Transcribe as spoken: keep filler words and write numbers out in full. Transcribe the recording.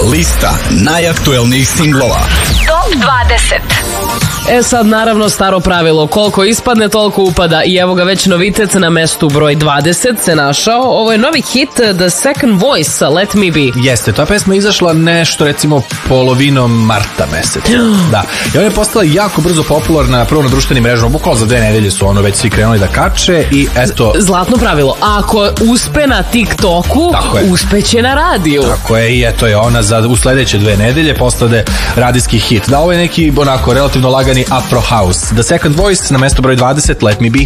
Lista najaktuelnijih singlova. Top dvadeset. E sad, naravno, staro pravilo, koliko ispadne, toliko upada i evo ga već novitet na mestu broj dvadeset se našao. Ovo je novi hit The Second Voice, Let Me Be. Jeste, ta pesma izašla nešto recimo polovinom marta meseca. Da. I ona je postala jako brzo popularna, prvo na društvenim mrežama, bukvalno za dve nedelje su ono već svi krenuli da kače i eto... Zlatno pravilo, ako uspe na TikToku, uspeće na radiju. Tako je, i eto je ona za, u sledeće dve nedelje postade radijski hit. Da, ovo je neki onako relativno lagani Afro House. The Second Voice na mesto broj dvadeset, Let Me Be.